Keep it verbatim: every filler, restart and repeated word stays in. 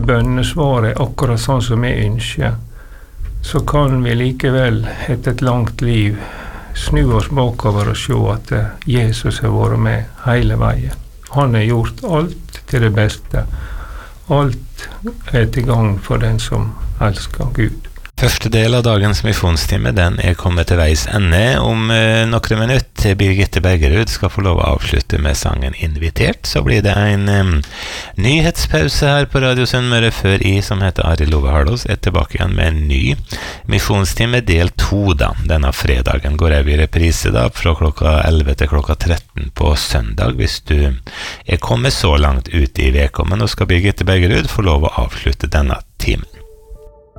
bønnesvaret er akkurat sånn som vi ønsker, så kan vi likevel etter et langt liv snu oss bakover og se at Jesus har vært med hele veien. Han har gjort alt til det beste. Alt er til gang for den som elsker Gud. Første del av dagens misjonstime, den er kommet til veis ende. Om eh, noen minutter Birgitte Bergerud skal få lov å avslutte med sangen Invitert, så blir det en eh, nyhetspause her på Radio Sunnmøre før I, som heter Arild Ove Harlås, er tilbake igjen med en ny misjonstime, del to da. Denne fredagen går jeg i reprise da, fra klokka elleve til klokka tretten på søndag, hvis du er kommet så langt ut I veka. Men nå skal Birgitte Bergerud få lov å avslutte denne timen.